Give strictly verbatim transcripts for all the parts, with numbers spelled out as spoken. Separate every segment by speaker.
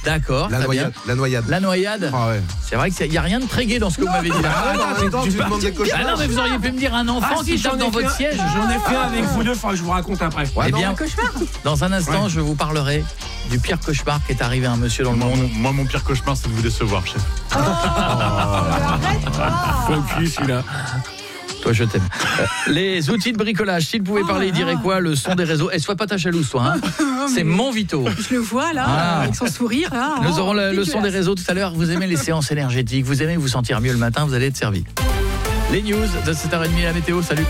Speaker 1: D'accord,
Speaker 2: La
Speaker 1: très
Speaker 2: noyade.
Speaker 1: bien.
Speaker 2: La noyade.
Speaker 1: La noyade.
Speaker 2: Ah ouais.
Speaker 1: C'est vrai qu'il n'y a rien de très gai dans ce que vous m'avez dit là.
Speaker 2: Ah non, en même temps, tu demandes des cauchemars.
Speaker 1: Ah non, mais vous auriez pu me dire un enfant
Speaker 3: Ah,
Speaker 1: qui
Speaker 3: si,
Speaker 1: tape
Speaker 3: j'en ai
Speaker 1: dans
Speaker 3: fait
Speaker 1: votre
Speaker 3: un-
Speaker 1: siège.
Speaker 3: J'en ai fait un avec vous deux, enfin, je vous raconte après.
Speaker 2: Ouais,
Speaker 1: Eh
Speaker 2: non.
Speaker 1: bien, dans un instant,
Speaker 3: Ouais.
Speaker 1: je vous parlerai du pire cauchemar qui est arrivé à un monsieur dans le
Speaker 4: Moi,
Speaker 1: monde.
Speaker 4: mon, moi, mon pire cauchemar, c'est de vous décevoir, chef.
Speaker 3: Faut le cul, celui-là.
Speaker 1: Toi, je t'aime. Euh, les outils de bricolage, s'il pouvait parler, il dirait quoi? Le son des réseaux. Et sois pas ta jalouse, toi. Hein. C'est mon Vito.
Speaker 5: Je le vois là,
Speaker 1: Ah.
Speaker 5: avec son sourire. Là.
Speaker 1: Nous
Speaker 5: Oh,
Speaker 1: aurons le, le son des
Speaker 5: dégueulasse.
Speaker 1: réseaux tout à l'heure. Vous aimez les séances énergétiques, vous aimez vous sentir mieux le matin, vous allez être servi. Les news de sept heures trente, la météo, salut.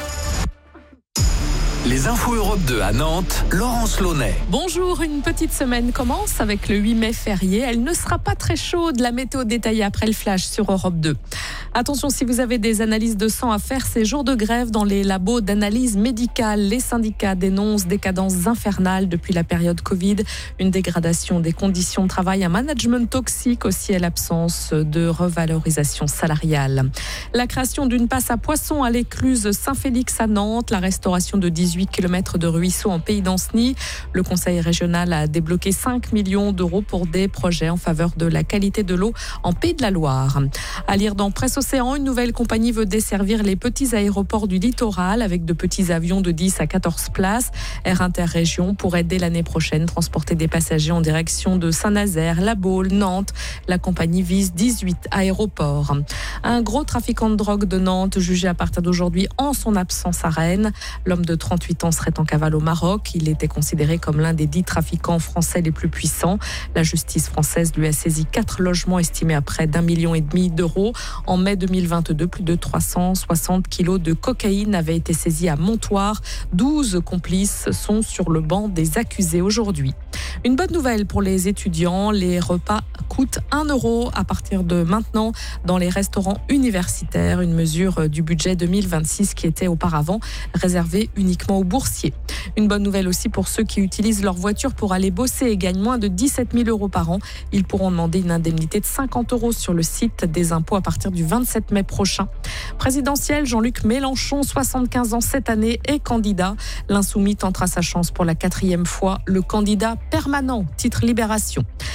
Speaker 6: Les infos Europe deux à Nantes, Laurence Launay.
Speaker 5: Bonjour, une petite semaine commence avec le huit mai férié. Elle ne sera pas très chaude, la météo détaillée après le flash sur Europe deux. Attention, si vous avez des analyses de sang à faire, ces jours de grève dans les labos d'analyse médicale, les syndicats dénoncent des cadences infernales depuis la période Covid, une dégradation des conditions de travail, un management toxique aussi et l'absence de revalorisation salariale. La création d'une passe à poissons à l'écluse Saint-Félix à Nantes, la restauration de dix-huit kilomètres de ruisseaux en Pays d'Anceny. Le conseil régional a débloqué cinq millions d'euros pour des projets en faveur de la qualité de l'eau en Pays de la Loire. À lire dans Presse Océan, une nouvelle compagnie veut desservir les petits aéroports du littoral avec de petits avions de dix à quatorze places. Air Interrégion pourrait dès l'année prochaine transporter des passagers en direction de Saint-Nazaire, La Baule, Nantes. La compagnie vise dix-huit aéroports. Un gros trafiquant de drogue de Nantes jugé à partir d'aujourd'hui en son absence à Rennes. L'homme de trente-huit ans serait en cavale au Maroc. Il était considéré comme l'un des dix trafiquants français les plus puissants. La justice française lui a saisi quatre logements estimés à près d'un million et demi d'euros. En mai deux mille vingt-deux, plus de trois cent soixante kilos de cocaïne avaient été saisis à Montoire. douze complices sont sur le banc des accusés aujourd'hui. Une bonne nouvelle pour les étudiants, les repas coûtent un euro à partir de maintenant dans les restaurants universitaires, une mesure du budget deux mille vingt-six qui était auparavant réservée uniquement aux boursiers. Une bonne nouvelle aussi pour ceux qui utilisent leur voiture pour aller bosser et gagnent moins de dix-sept mille euros par an. Ils pourront demander une indemnité de cinquante euros sur le site des impôts à partir du vingt-sept mai prochain. Présidentiel, Jean-Luc Mélenchon, soixante-quinze ans cette année, est candidat. L'insoumis tentera sa chance pour la quatrième fois. Le candidat permanent, titre Libération.